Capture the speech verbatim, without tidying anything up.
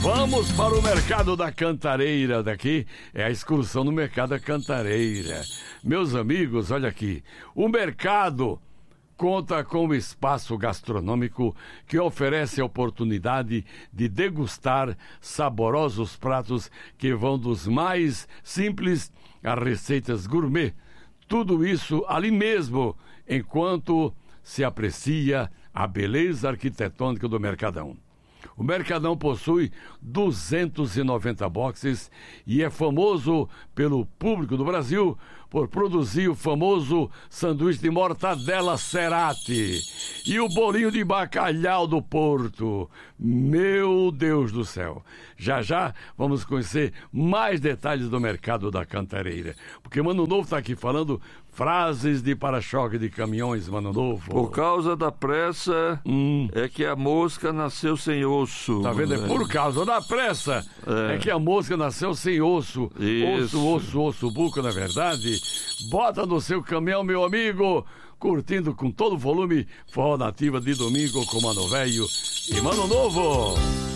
Vamos para o mercado da Cantareira. Daqui é a excursão no mercado da Cantareira. Meus amigos, olha aqui. O mercado conta com um espaço gastronômico que oferece a oportunidade de degustar saborosos pratos que vão dos mais simples a receitas gourmet. Tudo isso ali mesmo, enquanto se aprecia a beleza arquitetônica do Mercadão. O Mercadão possui duzentos e noventa boxes e é famoso pelo público do Brasil por produzir o famoso sanduíche de mortadela Cerati e o bolinho de bacalhau do Porto. Meu Deus do céu! Já já vamos conhecer mais detalhes do mercado da Cantareira, porque Mano Novo está aqui falando frases de para-choque de caminhões, Mano Novo. Por causa da pressa hum. é que a mosca nasceu sem osso. Tá vendo? É por causa da pressa é, é que a mosca nasceu sem osso. Isso. Osso, osso, osso, buco, na verdade. Bota no seu caminhão, meu amigo, curtindo com todo o volume Forró Nativa de domingo com Mano Velho e Mano Novo.